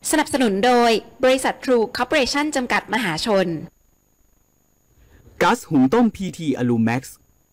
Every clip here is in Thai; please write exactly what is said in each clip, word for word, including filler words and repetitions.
สนับสนุนโดยบริษัท True Corporation จำกัดมหาชนก๊าซหุงต้ม พี ที Alumax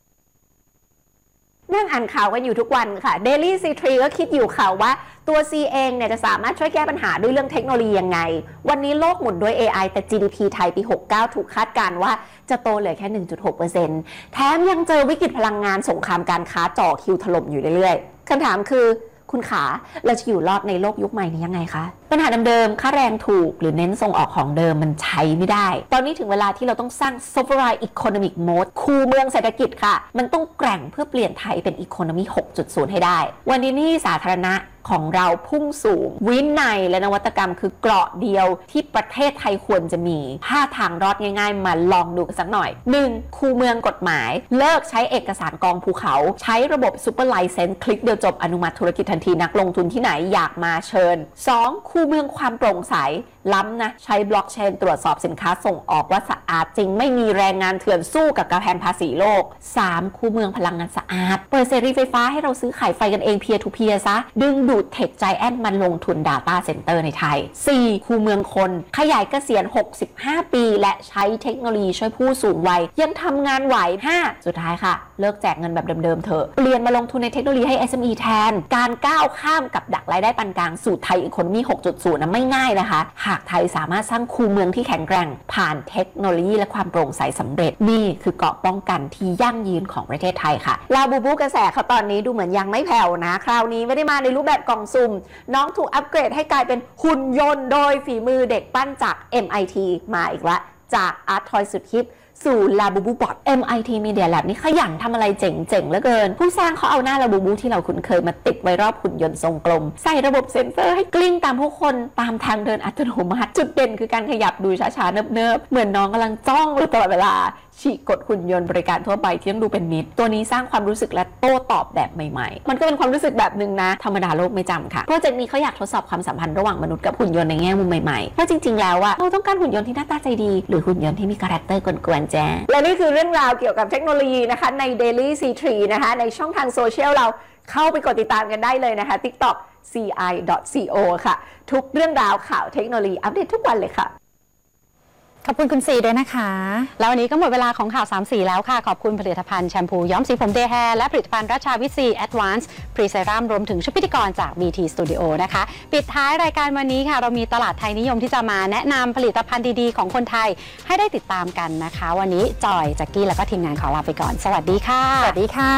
นั่งอ่านข่าวกันอยู่ทุกวันค่ะ Daily ซี ทรี ก็คิดอยู่ค่ะว่าตัว C เองเนี่ยจะสามารถช่วยแก้ปัญหาด้วยเรื่องเทคโนโลยียังไงวันนี้โลกหมุนด้วย เอ ไอ แต่ จี ดี พี ไทยปีหกสิบเก้าถูกคาดการณ์ว่าจะโตเหลือแค่ หนึ่งจุดหกเปอร์เซ็นต์ แถมยังเจอวิกฤตพลังงานสงครามการค้าจ่อคิวถล่มอยู่เรื่อยๆคำถามคือคุณขาเราจะอยู่รอดในโลกยุคใหม่นี้ยังไงคะปัญหาเดิมๆค่าแรงถูกหรือเน้นส่งออกของเดิมมันใช้ไม่ได้ตอนนี้ถึงเวลาที่เราต้องสร้าง Sovereign Economic Mode คูเมืองเศรษฐกิจค่ะมันต้องแกร่งเพื่อเปลี่ยนไทยเป็น Economy หกจุดศูนย์ ให้ได้วันนี้นี่สาธารณะของเราพุ่งสูงวินัยและนวัตกรรมคือเกราะเดียวที่ประเทศไทยควรจะมีห้าทางรอดง่ายๆมาลองดูกันสักหน่อย หนึ่ง คูเมืองกฎหมายเลิกใช้เอกสารกองภูเขาใช้ระบบ Super License คลิกเดียวจบอนุมัติธุรกิจทันทีนักลงทุนที่ไหนอยากมาเชิญ สอง คูเมืองความโปร่งใสล้ำนะใช้บล็อกเชนตรวจสอบสินค้าส่งออกว่าสะอาดจริงไม่มีแรงงานเถื่อนสู้กับกำแพงภาษีโลก สาม คูเมืองพลังงานสะอาดเปิดเสรีไฟฟ้าให้เราซื้อขายไฟกันเองเพียร์ทูเพียร์ซะดึงดูดเทคไจแอนท์มันลงทุน Data Center ในไทย สี่ คูเมืองคนขยายเกษียณหกสิบห้าปีและใช้เทคโนโลยีช่วยผู้สูงวัยยังทำงานไหว ห้า สุดท้ายค่ะเลิกแจกเงินแบบเดิมๆเถอะเปลี่ยนมาลงทุนในเทคโนโลยีให้ เอส เอ็ม อี แทนการก้าวข้ามกับดักรายได้ปานกลางสู่ไทย Economy หกจุดศูนย์ นะไม่ง่ายนะคะหากไทยสามารถสร้างคูเมืองที่แข็งแกร่งผ่านเทคโนโลยีและความโปร่งใสสำเร็จนี่คือเกราะป้องกันที่ยั่งยืนของประเทศไทยค่ะลาบูบูกระแสเขาตอนนี้ดูเหมือนยังไม่แผ่วนะคราวนี้ไม่ได้มาในรูปแบบกล่องสุ่มน้องถูกอัปเกรดให้กลายเป็นหุ่นยนต์โดยฝีมือเด็กปั้นจาก เอ็ม ไอ ที มาอีกละจากอาร์ตทอยสุดฮิปสู่ลาบูบูบอท เอ็ม ไอ ที Media Lab นี่ขยันทำอะไรเจ๋งๆเหลือเกินผู้สร้างเขาเอาหน้าลาบูบูที่เราคุ้นเคยมาติดไว้รอบหุ่นยนต์ทรงกลมใส่ระบบเซ็นเซอร์ให้กลิ้งตามผู้คนตามทางเดินอัตโนมัติจุดเด่นคือการขยับดูช้าๆเนิบๆเหมือนน้องกำลังจ้องอยู่ตลอดเวลาฉีกกดหุ่นยนต์บริการทั่วไปที่ต้องดูเป็นมิตรตัวนี้สร้างความรู้สึกและโต้ตอบแบบใหม่ๆมันก็เป็นความรู้สึกแบบนึงนะธรรมดาโลกไม่จำค่ะโปรเจกต์นี้เขาอยากทดสอบความสัมพันธ์ระหว่างมนุษย์กับหุ่นยนต์ในแง่มุมใหม่ๆว่าจริงๆแล้วอะเราต้องการหุ่นยนต์ที่หน้าตาใจดีหรือหุ่นยนต์ที่มีคาแรคเตอร์กวนๆแจ้และนี่คือเรื่องราวเกี่ยวกับเทคโนโลยีนะคะใน Daily ซี ทรี นะคะในช่องทางโซเชียลเราเข้าไปกดติดตามกันได้เลยนะคะ TikTok ซี ไอ ดอท ซี โอ ค่ะทุกเรื่องราวข่าวเทคโนโลยีอัปเดตทุกวันเลยค่ะขอบคุณคุณสีด้วยนะคะแล้ววันนี้ก็หมดเวลาของข่าวสามสีแล้วค่ะขอบคุณผลิตภัณฑ์แชมพูย้อมสีผมเดย์แฮร์และผลิตภัณฑ์รัชชาวิตซีแอดวานซ์พรีเซรั่มรวมถึงชุดพิธีกรจาก บี ที Studio นะคะปิดท้ายรายการวันนี้ค่ะเรามีตลาดไทยนิยมที่จะมาแนะนำผลิตภัณฑ์ดีๆของคนไทยให้ได้ติดตามกันนะคะวันนี้จอยแจ็กกี้แล้วก็ทีมงานขอลาไปก่อนสวัสดีค่ะสวัสดีค่ะ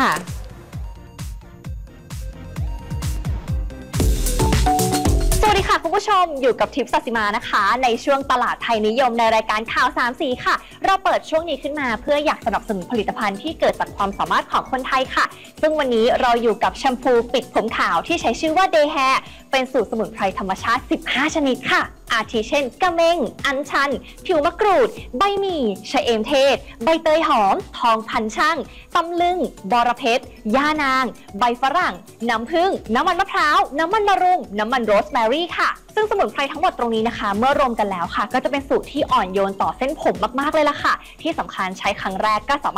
สวัสดีค่ะคุณผู้ชมอยู่กับทิพย์สัสิมานะคะในช่วงตลาดไทยนิยมในรายการข่าวสามสีค่ะเราเปิดช่วงนี้ขึ้นมาเพื่ออยากสนับสนุนผลิตภัณฑ์ที่เกิดจากความสามารถของคนไทยค่ะซึ่งวันนี้เราอยู่กับแชมพูปิดผมขาวที่ใช้ชื่อว่า Day Hair เป็นสูตรสมุนไพรธรรมชาติสิบห้าชนิดค่ะอาทิเช่นกะเมงอัญชันผิวมะกรูดใบหมี่ชะเอมเทศใบเตยหอมทองพันช่างตำลึงบอระเพ็ดย่านางใบฝรั่งน้ำผึ้งน้ำมันมะพร้าวน้ำมันมะรุงน้ำมันโรสแมรี่ค่ะซึ่งสมุนไพรทั้งหมดตรงนี้นะคะเมื่อรวมกันแล้วค่ะก็จะเป็นสูตรที่อ่อนโยนต่อเส้นผมมากๆเลยล่ะค่ะที่สำคัญใช้ครั้งแรกก็สามารถ